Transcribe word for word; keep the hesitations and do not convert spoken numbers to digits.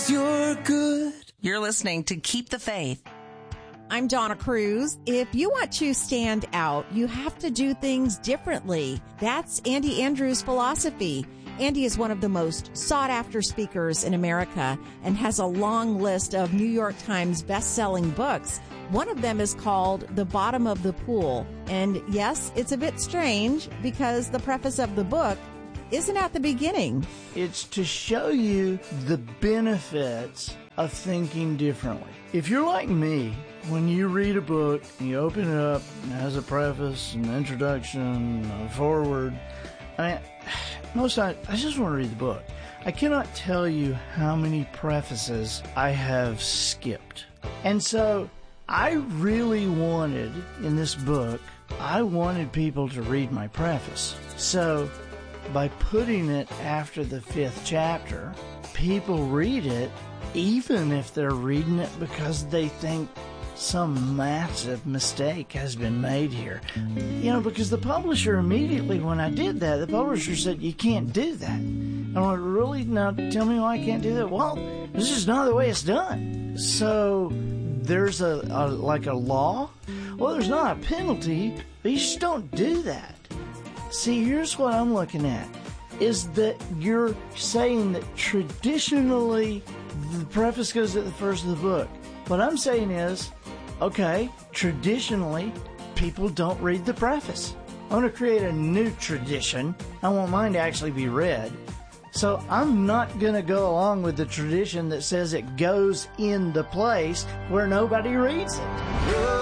'cause you're good. You're listening to Keep the Faith. I'm Donna Cruz. If you want to stand out, you have to do things differently. That's Andy Andrews' philosophy. Andy is one of the most sought-after speakers in America and has a long list of New York Times best-selling books. One of them is called The Bottom of the Pool. And yes, it's a bit strange because the preface of the book isn't at the beginning. It's to show you the benefits of thinking differently. If you're like me, when you read a book, you open it up, it has a preface, an introduction, a foreword. I mean, most times, I just want to read the book. I cannot tell you how many prefaces I have skipped. And so I really wanted, in this book, I wanted people to read my preface. So by putting it after the fifth chapter, people read it even if they're reading it because they think some massive mistake has been made here. You know, because the publisher immediately, when I did that, the publisher said, you can't do that. And I went, really? Now tell me why I can't do that. Well, this is not the way it's done. So there's a, a like a law? Well, there's not a penalty, but you just don't do that. See, here's what I'm looking at, is that you're saying that traditionally the preface goes at the first of the book. What I'm saying is, okay, traditionally, people don't read the preface. I want to create a new tradition. I want mine to actually be read. So I'm not going to go along with the tradition that says it goes in the place where nobody reads it.